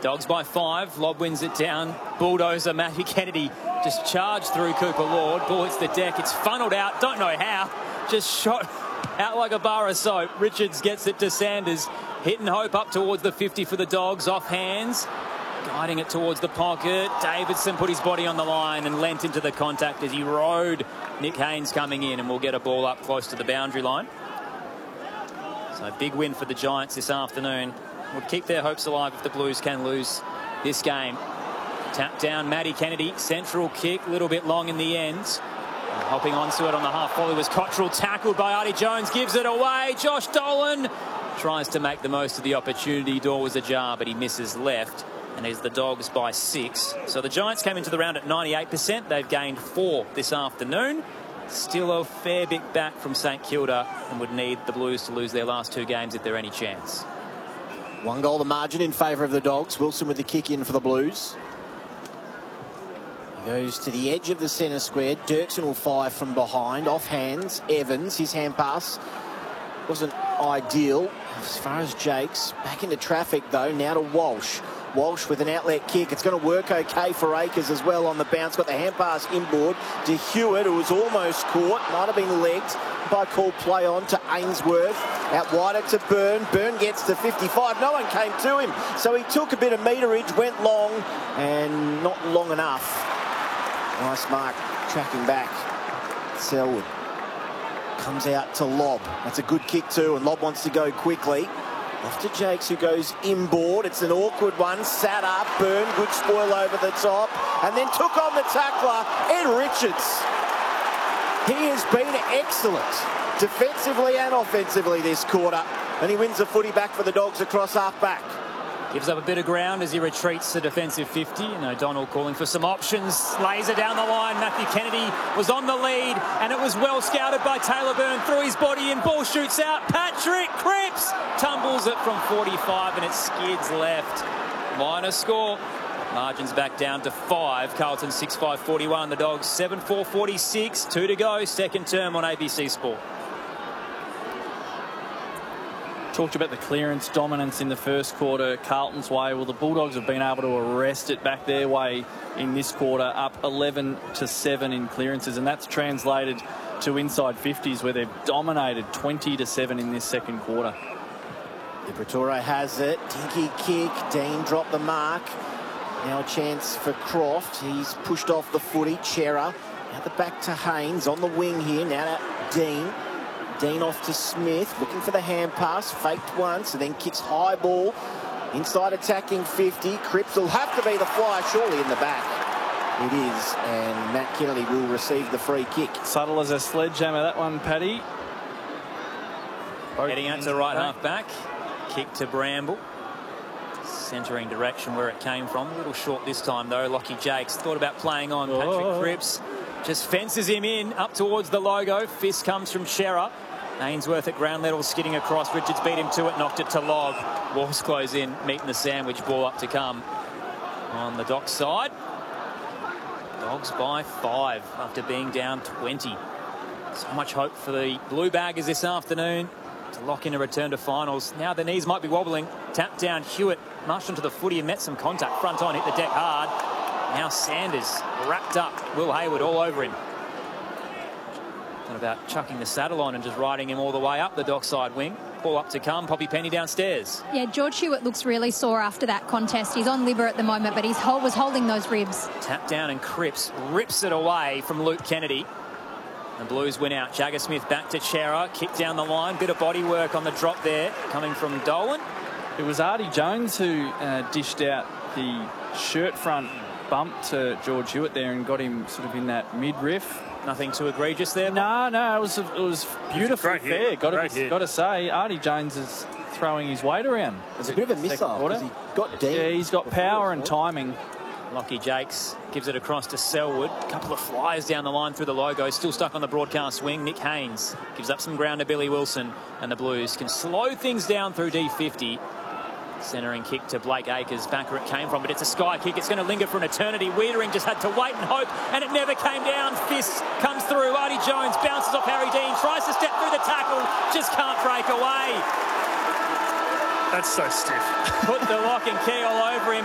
Dogs by 5. Lob wins it down. Bulldozer Matthew Kennedy just charged through Cooper Lord. Ball hits the deck. It's funneled out. Don't know how. Just shot out like a bar of soap. Richards gets it to Sanders. Hitting Hope up towards the 50 for the Dogs. Off hands. Guiding it towards the pocket. Davidson put his body on the line and leant into the contact as he rode Nick Haynes coming in, and we'll get a ball up close to the boundary line. So big win for the Giants this afternoon. Would keep their hopes alive if the Blues can lose this game. Tap down, Matty Kennedy. Central kick, a little bit long in the end. Hopping onto it on the half volley was Cottrell, tackled by Artie Jones, gives it away. Josh Dolan tries to make the most of the opportunity. Door was ajar, but he misses left. And there's the Dogs by 6. So the Giants came into the round at 98%. They've gained 4 this afternoon. Still a fair bit back from St Kilda, and would need the Blues to lose their last 2 games if they're any chance. 1 goal the margin in favour of the Dogs. Wilson with the kick in for the Blues. He goes to the edge of the centre square. Dirksen will fire from behind. Off hands. Evans, his hand pass wasn't ideal as far as Jakes. Back into traffic though. Now to Walsh. Walsh with an outlet kick. It's going to work okay for Akers as well on the bounce. Got the hand pass inboard to Hewitt, who was almost caught. Might have been legged by call play on to Ainsworth. Out wider to Byrne. Byrne gets to 55. No one came to him. So he took a bit of meterage, went long, and not long enough. Nice mark, tracking back. Selwood comes out to Lobb. That's a good kick too, and Lobb wants to go quickly. Off to Jakes, who goes inboard. It's an awkward one. Sat up. Byrne, good spoil over the top. And then took on the tackler, Ed Richards. He has been excellent defensively and offensively this quarter. And he wins the footy back for the Dogs across half-back. Gives up a bit of ground as he retreats to defensive 50. And O'Donnell calling for some options. Lays it down the line. Matthew Kennedy was on the lead, and it was well scouted by Taylor Byrne. Threw his body in. Ball shoots out. Patrick Cripps tumbles it from 45, and it skids left. Minor score. Margins back down to 5. Carlton 6-5-41. The Dogs 7-4-46. 2 to go. Second term on ABC Sport. Talked about the clearance dominance in the first quarter Carlton's way. Well, the Bulldogs have been able to arrest it back their way in this quarter, up 11-7 in clearances, and that's translated to inside 50s where they've dominated 20-7 in this second quarter. Liberatore has it. Dinky kick. Dean dropped the mark. Now a chance for Croft. He's pushed off the footy. Chera out the back to Haynes on the wing here. Now to Dean. Dean off to Smith, looking for the hand pass, faked once, and then kicks high ball. Inside attacking 50. Cripps will have to be the flyer, surely in the back. It is, and Matt Kennedy will receive the free kick. Subtle as a sledgehammer, that one, Paddy. Heading out to right half back. Kick to Bramble. Centering direction where it came from. A little short this time, though. Lockie Jakes thought about playing on. Patrick Cripps just fences him in up towards the logo. Fist comes from Chera. Ainsworth at ground level, skidding across. Richards beat him to it, knocked it to Lobb. Wolves close in, meeting the sandwich. Ball up to come on the Dock side. Dogs by 5 after being down 20. So much hope for the Blue Baggers this afternoon to lock in a return to finals. Now the knees might be wobbling. Tap down Hewitt, marched onto the footy and met some contact. Front on, hit the deck hard. Now Sanders wrapped up. Will Hayward all over him. Not about chucking the saddle on and just riding him all the way up the Dockside wing. Ball up to come. Poppy Penny downstairs. Yeah, George Hewitt looks really sore after that contest. He's on liver at the moment, but he was holding those ribs. Tap down, and Cripps rips it away from Luke Kennedy. The Blues win out. Jagger Smith back to Chera. Kick down the line. Bit of body work on the drop there coming from Dolan. It was Artie Jones who dished out the shirt front bump to George Hewitt there and got him sort of in that midriff. Nothing too egregious there. No, it was beautifully fair. Got to say, Artie Jones is throwing his weight around. It's a bit of a missile because he got deep. Yeah, he's got power and timing. Lockie Jakes gives it across to Selwood. A couple of flyers down the line through the logo. Still stuck on the broadcast wing. Nick Haynes gives up some ground to Billy Wilson, and the Blues can slow things down through D50. Centering kick to Blake Acres, back where it came from, but it's a sky kick. It's going to linger for an eternity. Wiedering just had to wait and hope, and it never came down. Fist comes through. Artie Jones bounces off Harry Dean, tries to step through the tackle, just can't break away. That's so stiff. Put the lock and key all over him.